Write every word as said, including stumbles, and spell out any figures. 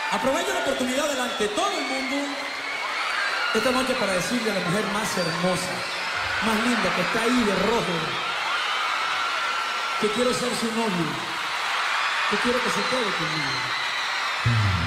Aprovecho la oportunidad delante de todo el mundo esta noche para decirle a la mujer más hermosa, más linda, que está ahí de rojo, que quiero ser su novio, que quiero que se quede conmigo.